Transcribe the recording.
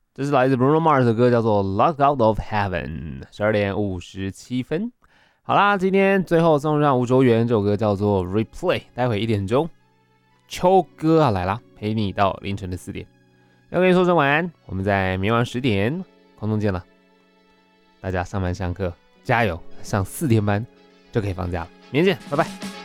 这是来自 Bruno Mars 的歌，叫做《Locked Out of Heaven》，12点57分。好啦，今天最后送上5周元，这首歌叫做《Replay》，待会1点钟，秋哥啊来啦，陪你到凌晨的4点。要跟你说声晚安，我们在明晚10点空中见了。大家上班上课加油，上4天班就可以放假了，明天见，拜拜。